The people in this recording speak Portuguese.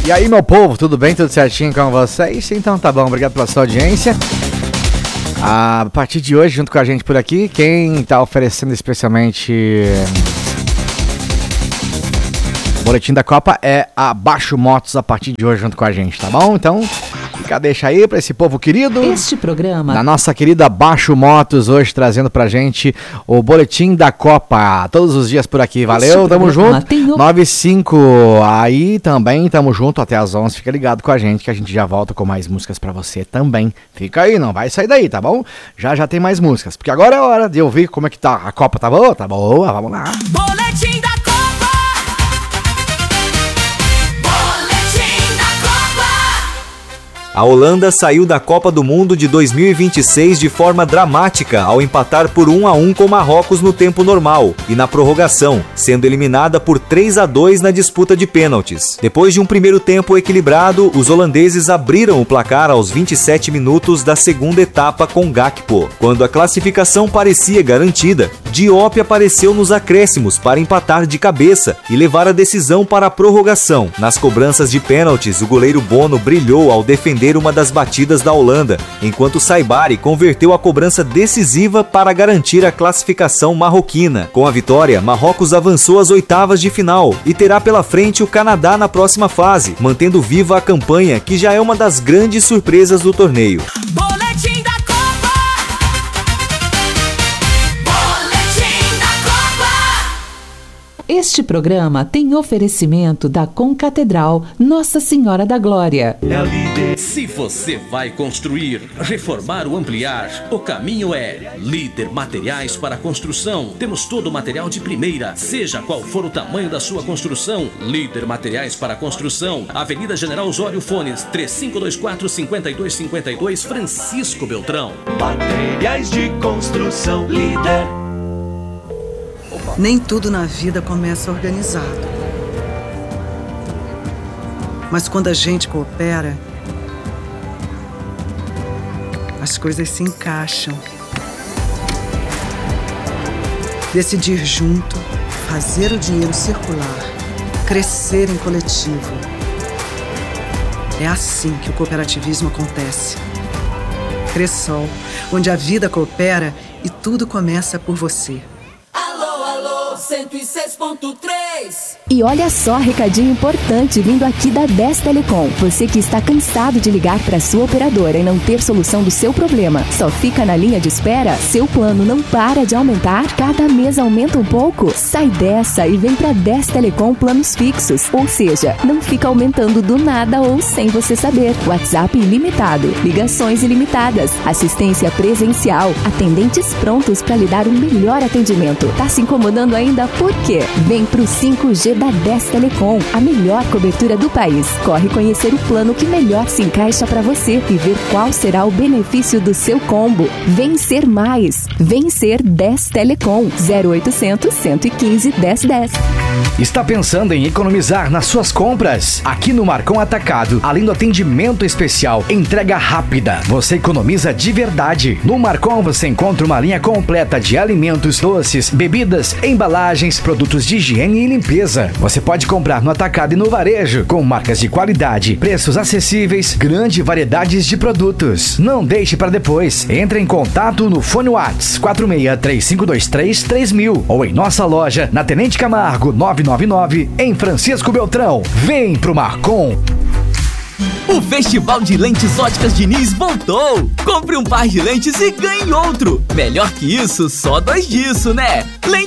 E aí, meu povo, tudo bem? Tudo certinho com vocês? Então tá bom, obrigado pela sua audiência. A partir de hoje, junto com a gente por aqui, quem tá oferecendo especialmente Boletim da Copa é a Baixo Motos a partir de hoje junto com a gente, tá bom? Então, deixa aí pra esse povo querido. Este programa da nossa querida Baixo Motos, hoje trazendo pra gente o Boletim da Copa, todos os dias por aqui, valeu, tamo junto, 9h05, aí também tamo junto até as 11, fica ligado com a gente que a gente já volta com mais músicas pra você também, fica aí, não vai sair daí, tá bom? Já tem mais músicas, porque agora é hora de eu ver como é que tá, a Copa tá boa? Tá boa, vamos lá. Boletim da A Holanda saiu da Copa do Mundo de 2026 de forma dramática ao empatar por 1-1 com Marrocos no tempo normal e na prorrogação, sendo eliminada por 3-2 na disputa de pênaltis. Depois de um primeiro tempo equilibrado, os holandeses abriram o placar aos 27 minutos da segunda etapa com Gakpo. Quando a classificação parecia garantida, Diop apareceu nos acréscimos para empatar de cabeça e levar a decisão para a prorrogação. Nas cobranças de pênaltis, o goleiro Bono brilhou ao defender uma das batidas da Holanda, enquanto Saibari converteu a cobrança decisiva para garantir a classificação marroquina. Com a vitória, Marrocos avançou às oitavas de final e terá pela frente o Canadá na próxima fase, mantendo viva a campanha que já é uma das grandes surpresas do torneio. Boletim da Copa! Boletim da Copa! Este programa tem oferecimento da Concatedral Nossa Senhora da Glória. É a líder. Se você vai construir, reformar ou ampliar, o caminho é Líder Materiais para Construção. Temos todo o material de primeira, seja qual for o tamanho da sua construção. Líder Materiais para Construção, Avenida General Osório Fones, 3524-5252, Francisco Beltrão. Materiais de construção, líder. Nem tudo na vida começa organizado. Mas quando a gente coopera, as coisas se encaixam. Decidir junto, fazer o dinheiro circular, crescer em coletivo. É assim que o cooperativismo acontece. Cressol, onde a vida coopera e tudo começa por você. 106.3. E olha só, recadinho importante vindo aqui da 10 Telecom. Você que está cansado de ligar para sua operadora e não ter solução do seu problema, só fica na linha de espera? Seu plano não para de aumentar? Cada mês aumenta um pouco? Sai dessa e vem para 10 Telecom planos fixos. Ou seja, não fica aumentando do nada ou sem você saber. WhatsApp ilimitado, ligações ilimitadas, assistência presencial, atendentes prontos para lhe dar um melhor atendimento. Tá se incomodando ainda? Por quê? Vem pro 5G da 10 Telecom, a melhor cobertura do país. Corre conhecer o plano que melhor se encaixa para você e ver qual será o benefício do seu combo. Vencer mais. Vencer 10 Telecom. 0800 115 1010. Está pensando em economizar nas suas compras? Aqui no Marcon Atacado, além do atendimento especial, entrega rápida, você economiza de verdade. No Marcon você encontra uma linha completa de alimentos, doces, bebidas, embalagens, produtos de higiene e limpeza. Você pode comprar no atacado e no varejo, com marcas de qualidade, preços acessíveis, grande variedade de produtos. Não deixe para depois. Entre em contato no fone Whats 4635233000 ou em nossa loja na Tenente Camargo 999 em Francisco Beltrão. Vem pro Marcon. O Festival de Lentes Óticas Diniz voltou! Compre um par de lentes e ganhe outro! Melhor que isso, só 2 disso, né?